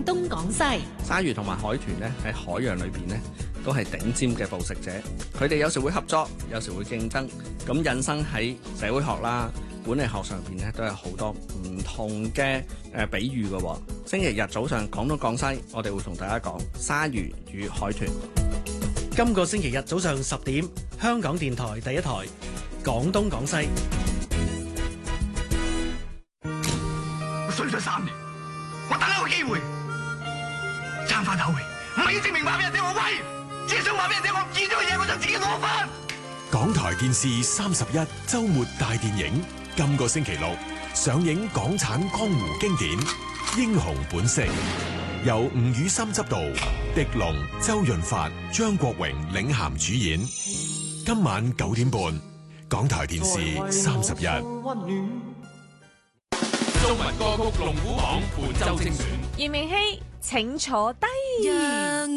東廣西。 鯊魚同埋海豚咧喺海洋裏邊咧都係頂尖嘅捕食者，佢哋有時會合作，有時會競爭，咁引申喺社會學啦、管理學上邊咧都有好多唔同嘅比喻嘅。星期日早上廣東廣西，我哋會同大家講鯊魚與海豚。 今個星期日早上10點，香港電台第一台廣東廣西。 我衰咗3年，我等一個機會，爭翻口氣，唔係要證明話俾人聽我威，只係想話俾人聽我唔見咗嘅嘢，我就自己攞翻。 港台電視31週末大電影，今個星期六上映港產江湖經典《英雄本色》，由吳宇森執導，狄龍、周潤發、張國榮領銜主演。今晚9點半，港台電視31。 中文歌曲龍虎榜本周精選。 炎明熹，請坐低。